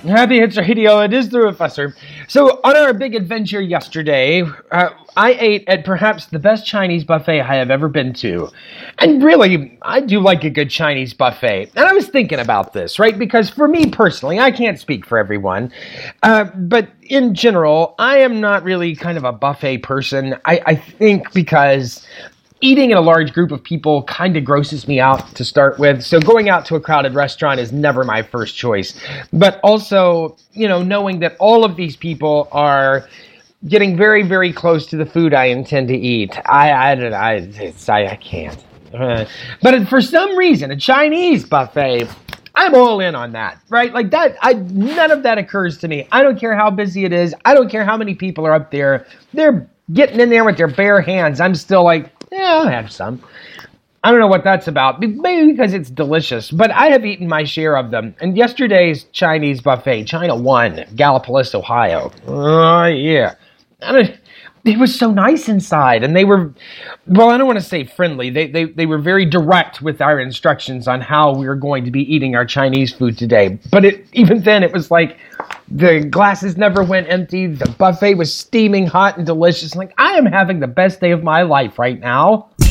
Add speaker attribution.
Speaker 1: Happy Hits Radio, it is the Professor. So, on our big adventure yesterday, I ate at perhaps the best Chinese buffet I have ever been to. And really, I do like a good Chinese buffet. And I was thinking about this, right? Because for me personally, I can't speak for everyone, but in general, I am not really kind of a buffet person. I think because eating in a large group of people kind of grosses me out to start with. So going out to a crowded restaurant is never my first choice. But also, knowing that all of these people are getting very, very close to the food I intend to eat, I can't. But for some reason, a Chinese buffet, I'm all in on that, right? Like that, none of that occurs to me. I don't care how busy it is. I don't care how many people are up there. They're getting in there with their bare hands. I'm still like, yeah, I'll have some. I don't know what that's about. Maybe because it's delicious, but I have eaten my share of them. And yesterday's Chinese buffet, China One, Gallipolis, Ohio. Yeah. It was so nice inside, and they were, well, I don't want to say friendly. They were very direct with our instructions on how we were going to be eating our Chinese food today. But even then, it was like the glasses never went empty. The buffet was steaming hot and delicious. Like, I am having the best day of my life right now.